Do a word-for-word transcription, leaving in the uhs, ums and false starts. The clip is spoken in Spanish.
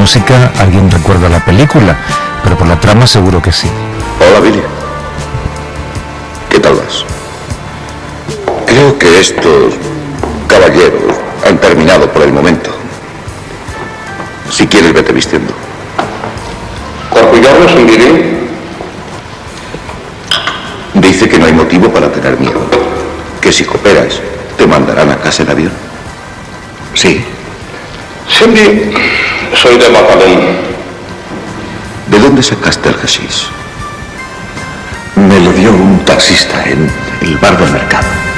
música alguien recuerda la película, pero por la trama seguro que sí. Hola, Billy. ¿Qué tal vas? Creo que estos caballeros han terminado por el momento. Si quieres, vete vistiendo. ¿Con cuidarnos, Billy? Dice que no hay motivo para tener miedo. Que si cooperas, te mandarán a casa en avión. Sí. Cindy, soy de Magdalene. ¿De dónde sacaste el hashish? Me lo dio un taxista en el bar del mercado.